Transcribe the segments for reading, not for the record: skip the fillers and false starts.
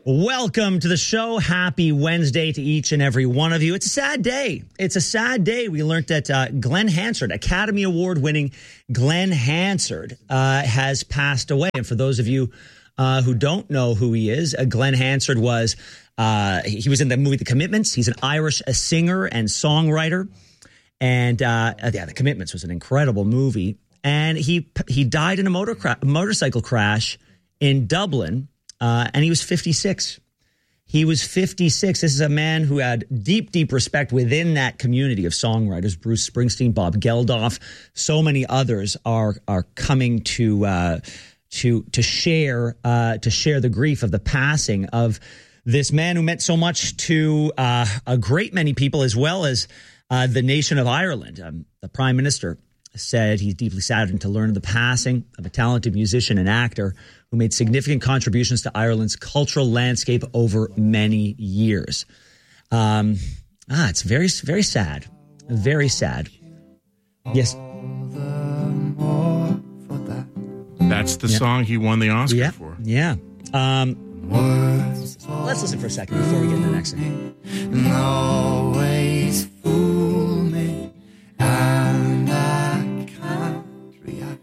Welcome to the show. Happy Wednesday to each and every one of you. It's a sad day. It's a sad day. We learned that Glenn Hansard, Academy Award winning Glenn Hansard, has passed away. And for those of you who don't know who he is, Glenn Hansard was, he was in the movie The Commitments. He's an Irish singer and songwriter. And The Commitments was an incredible movie. And he died in a motorcycle crash in Dublin. And he was 56. He was 56. This is a man who had deep, deep respect within that community of songwriters. Bruce Springsteen, Bob Geldof, so many others are coming to share the grief of the passing of this man who meant so much to a great many people, as well as the nation of Ireland. The Prime Minister said he's deeply saddened to learn of the passing of a talented musician and actor who made significant contributions to Ireland's cultural landscape over many years. It's very, very sad. Very sad. Yes. That's the song he won the Oscar for. Yeah. Let's listen for a second before we get to the next thing. Always fool me, and I can't react.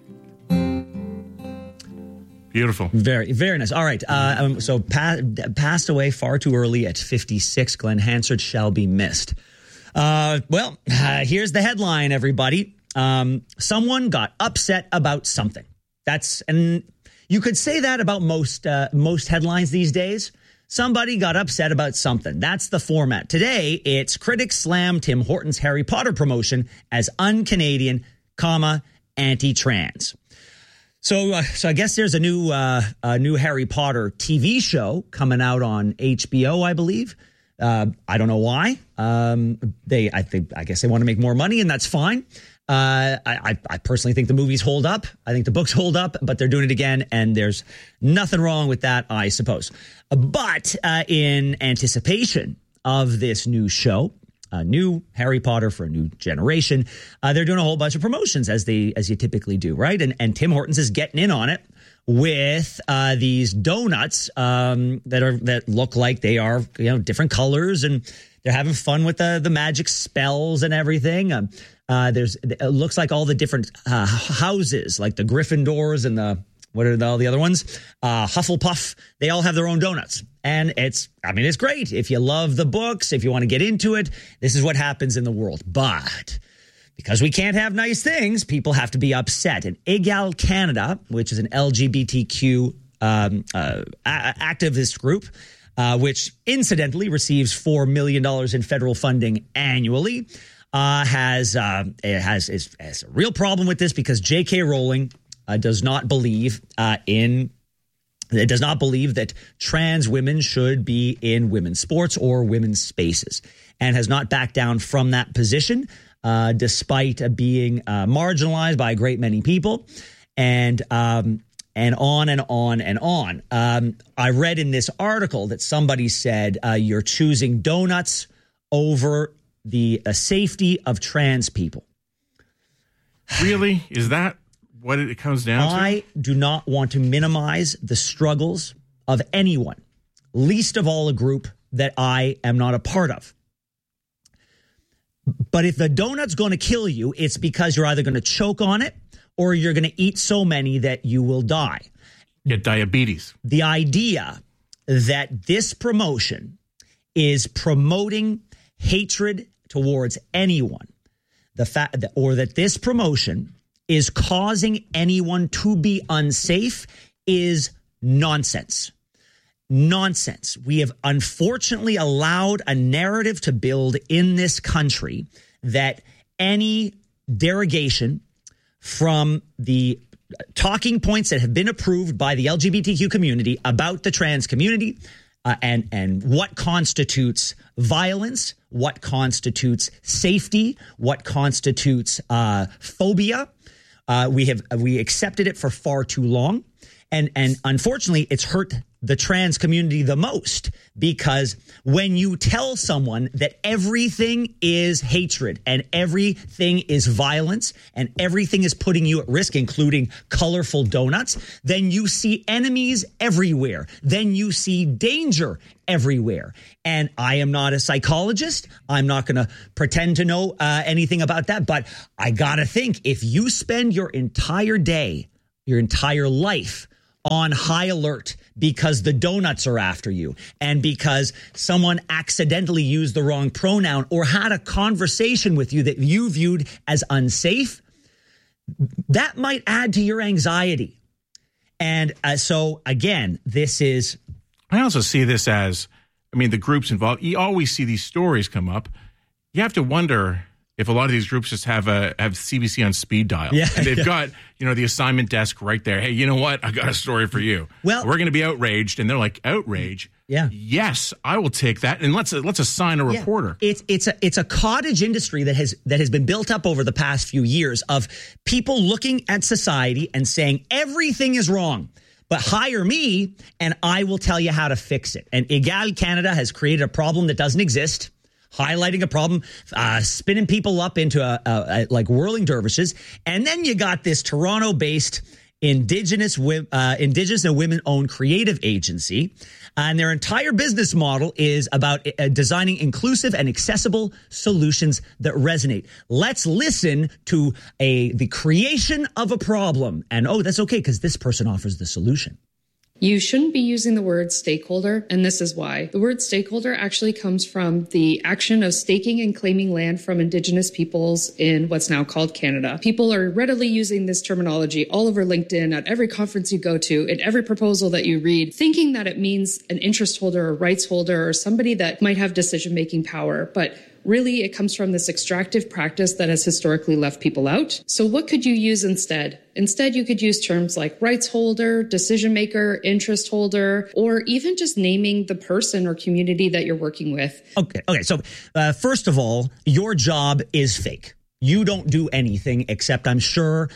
Beautiful. Very, very nice. All right. So passed away far too early at 56. Glenn Hansard shall be missed. Here's the headline, everybody. Someone got upset about something. And you could say that about most headlines these days. Somebody got upset about something. That's the format. Today, it's critics slam Tim Hortons Harry Potter promotion as un-Canadian, anti-trans. So I guess there's a new Harry Potter TV show coming out on HBO, I believe. I don't know why. I guess they want to make more money, and that's fine. I personally think the movies hold up. I think the books hold up, but they're doing it again, and there's nothing wrong with that, I suppose. But in anticipation of this new show, a new Harry Potter for a new generation, they're doing a whole bunch of promotions as you typically do, right? And Tim Hortons is getting in on it with these donuts that look like they are different colors, and they're having fun with the magic spells and everything. It looks like all the different houses, like the Gryffindors and what are all the other ones? Hufflepuff. They all have their own donuts. And it's great. If you love the books, if you want to get into it, this is what happens in the world. But because we can't have nice things, people have to be upset. And Egal Canada, which is an LGBTQ activist group, which incidentally receives $4 million in federal funding annually, has a real problem with this because J.K. Rowling does not believe that trans women should be in women's sports or women's spaces, and has not backed down from that position, despite being marginalized by a great many people, and on and on and on. I read in this article that somebody said you're choosing donuts over the safety of trans people. Really? Is that what it comes down to? I do not want to minimize the struggles of anyone, least of all a group that I am not a part of. But if the donut's going to kill you, it's because you're either going to choke on it or you're going to eat so many that you will die. Get diabetes. The idea that this promotion is promoting hatred towards anyone, that this promotion is causing anyone to be unsafe is nonsense. Nonsense. We have unfortunately allowed a narrative to build in this country that any derogation from the talking points that have been approved by the LGBTQ community about the trans community and what constitutes violence, what constitutes safety, what constitutes phobia. We accepted it for far too long. And unfortunately, it's hurt the trans community the most, because when you tell someone that everything is hatred and everything is violence and everything is putting you at risk, including colorful donuts, then you see enemies everywhere. Then you see danger everywhere. And I am not a psychologist. I'm not going to pretend to know anything about that. But I got to think, if you spend your entire day, your entire life on high alert because the donuts are after you and because someone accidentally used the wrong pronoun or had a conversation with you that you viewed as unsafe, that might add to your anxiety. And so, again, this is... I also see this as, I mean, the groups involved, you always see these stories come up. You have to wonder if a lot of these groups just have CBC on speed dial. Yeah, and they've got, the assignment desk right there. Hey, you know what? I got a story for you. Well, we're going to be outraged. And they're like, outrage? Yeah. Yes, I will take that. And let's assign a reporter. It's a cottage industry that has been built up over the past few years of people looking at society and saying everything is wrong. But hire me and I will tell you how to fix it. And Egal Canada has created a problem that doesn't exist, highlighting a problem, spinning people up into like whirling dervishes. And then you got this Toronto-based Indigenous and women-owned creative agency. And their entire business model is about designing inclusive and accessible solutions that resonate. Let's listen to the creation of a problem. And, that's okay because this person offers the solution. You shouldn't be using the word stakeholder, and this is why. The word stakeholder actually comes from the action of staking and claiming land from Indigenous peoples in what's now called Canada. People are readily using this terminology all over LinkedIn, at every conference you go to, in every proposal that you read, thinking that it means an interest holder or rights holder or somebody that might have decision-making power. But really, it comes from this extractive practice that has historically left people out. So what could you use instead? Instead, you could use terms like rights holder, decision maker, interest holder, or even just naming the person or community that you're working with. Okay. So first of all, your job is fake. You don't do anything except, I'm sure,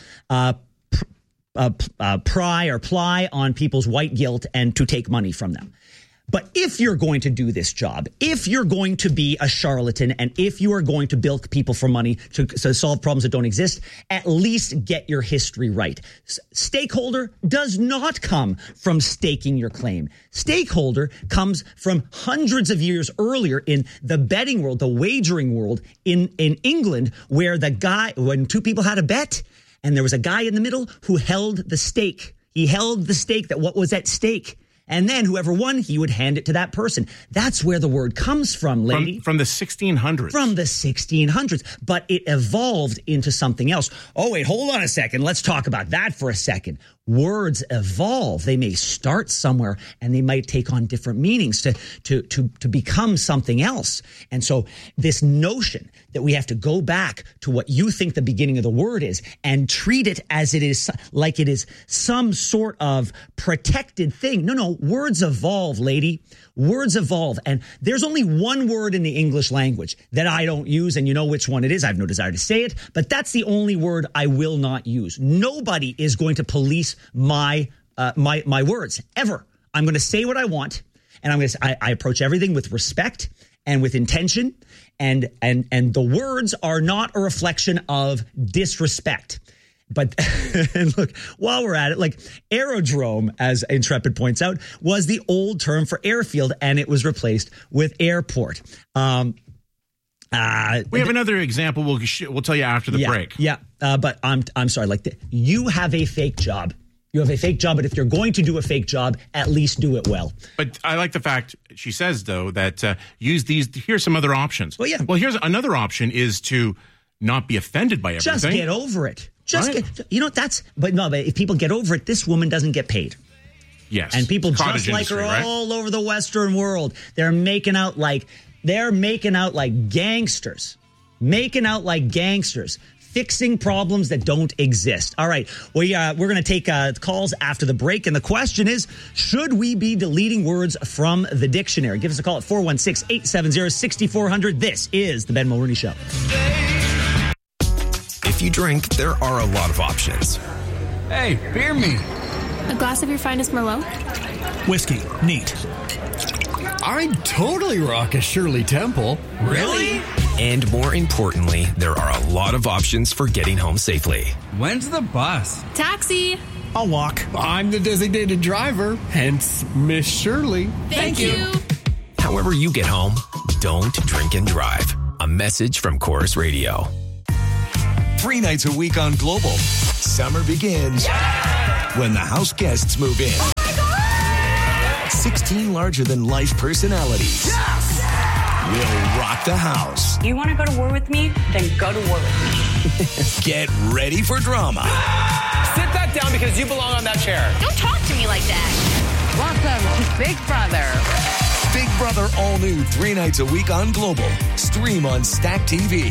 ply on people's white guilt and to take money from them. But if you're going to do this job, if you're going to be a charlatan, and if you are going to bilk people for money to solve problems that don't exist, at least get your history right. Stakeholder does not come from staking your claim. Stakeholder comes from hundreds of years earlier in the betting world, the wagering world in England, where when two people had a bet and there was a guy in the middle who held the stake. He held the stake that what was at stake. And then whoever won, he would hand it to that person. That's where the word comes from, lady. From the 1600s. From the 1600s. But it evolved into something else. Oh, wait, hold on a second. Let's talk about that for a second. Words evolve. They may start somewhere and they might take on different meanings to become something else. And so this notion that we have to go back to what you think the beginning of the word is and treat it as it is, like it is some sort of protected thing. No, words evolve, lady. Words evolve. And there's only one word in the English language that I don't use, and you know which one it is. I have no desire to say it, but that's the only word I will not use. Nobody is going to police my words ever. I'm going to say what I want, and I approach everything with respect and with intention, and the words are not a reflection of disrespect. But and look, while we're at it, like aerodrome, as Intrepid points out, was the old term for airfield, and it was replaced with airport. We have another example. We'll tell you after the break. Yeah, but I'm sorry. Like you have a fake job. You have a fake job, but if you're going to do a fake job, at least do it well. But I like the fact she says, though, that use these. Here's some other options. Well, yeah. Well, here's another option is to not be offended by everything. Just get over it. But if people get over it, this woman doesn't get paid. Yes. And people Cottage just like her right? all over the Western world. They're making out like gangsters. Fixing problems that don't exist. All right, we're going to take calls after the break, and the question is, should we be deleting words from the dictionary? Give us a call at 416-870-6400. This is the Ben Mulroney Show. If you drink, there are a lot of options. Hey, beer me. A glass of your finest Merlot? Whiskey. Neat. I'd totally rock a Shirley Temple. Really? And more importantly, there are a lot of options for getting home safely. When's the bus? Taxi. I'll walk. I'm the designated driver, hence Miss Shirley. Thank you. However you get home, don't drink and drive. A message from Chorus Radio. 3 nights a week on Global. Summer begins when the house guests move in. 16 larger-than-life personalities will rock the house. You want to go to war with me? Then go to war with me. Get ready for drama. Sit that down because you belong on that chair. Don't talk to me like that. Welcome to Big Brother. Big Brother all new 3 nights a week on Global. Stream on Stack TV.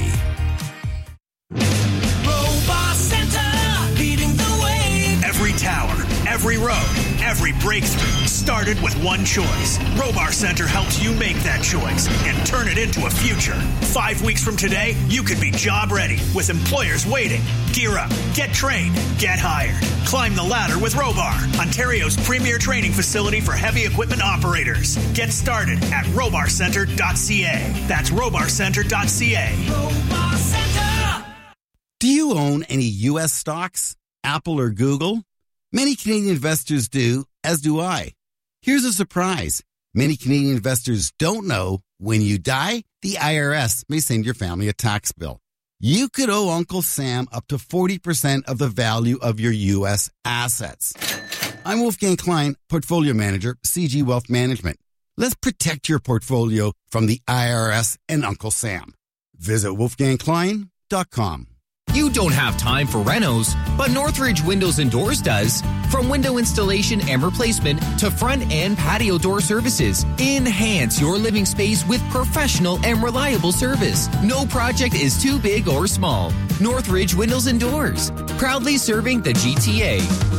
Robot Center, leading the way. Every tower, every road, every breakthrough started with one choice. Robar Center helps you make that choice and turn it into a future. 5 weeks from today, you could be job ready with employers waiting. Gear up, get trained, get hired. Climb the ladder with Robar, Ontario's premier training facility for heavy equipment operators. Get started at robarcenter.ca. That's robarcenter.ca. Robot Center. Do you own any U.S. stocks, Apple or Google? Many Canadian investors do, as do I. Here's a surprise. Many Canadian investors don't know when you die, the IRS may send your family a tax bill. You could owe Uncle Sam up to 40% of the value of your U.S. assets. I'm Wolfgang Klein, Portfolio Manager, CG Wealth Management. Let's protect your portfolio from the IRS and Uncle Sam. Visit wolfgangklein.com. You don't have time for renos, but Northridge Windows and Doors does. From window installation and replacement to front and patio door services, enhance your living space with professional and reliable service. No project is too big or small. Northridge Windows and Doors, proudly serving the GTA.